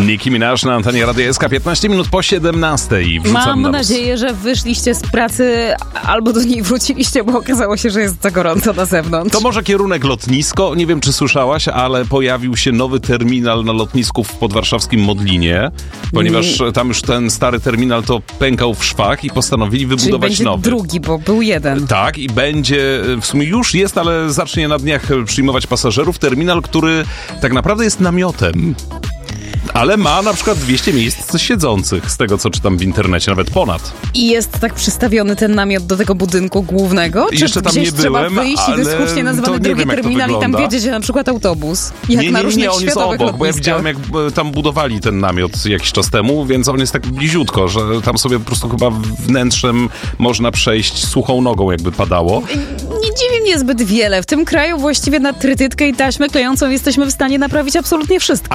Nicki Minaj na antenie Radia SK, 15 minut po 17. Mam nadzieję, że wyszliście z pracy albo do niej wróciliście, bo okazało się, że jest za gorąco na zewnątrz. To może kierunek lotnisko. Nie wiem, czy słyszałaś, ale pojawił się nowy terminal na lotnisku w podwarszawskim Modlinie, ponieważ tam już ten stary terminal to pękał w szwach i postanowili wybudować będzie nowy. Drugi, bo był jeden. Tak, i będzie, w sumie już jest, ale zacznie na dniach przyjmować pasażerów. Terminal, który tak naprawdę jest namiotem. Ale ma na przykład 200 miejsc siedzących, z tego co czytam w internecie, nawet ponad. I jest tak przystawiony ten namiot do tego budynku głównego? Czy jeszcze tam gdzieś nie trzeba byłem, wyjść i to jest słusznie nazwany drugi terminal i tam wiedzieć, że na przykład autobus? Jak na różnych on jest światowych obok, bo ja lotniskach. widziałem, jak tam budowali ten namiot jakiś czas temu, więc on jest tak bliziutko, że tam sobie po prostu chyba wnętrzem można przejść suchą nogą, jakby padało. Nie dziwi mnie zbyt wiele. W tym kraju właściwie na trytytkę i taśmę klejącą jesteśmy w stanie naprawić absolutnie wszystko.